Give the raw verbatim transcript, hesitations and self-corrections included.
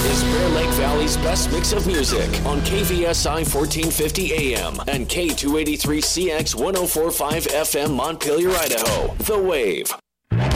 is Bear Lake Valley's best mix of music on K V S I fourteen fifty A M and K two eighty-three C X ten forty-five F M Montpelier, Idaho. The Wave.